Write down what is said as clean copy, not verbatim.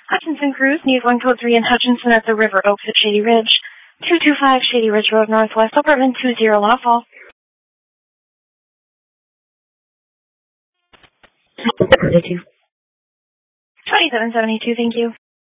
Hutchinson Cruise, needs 1 code 3 in Hutchinson at the River Oaks at Shady Ridge. 225 Shady Ridge Road, Northwest, apartment 20, Lawful. 2772, thank you.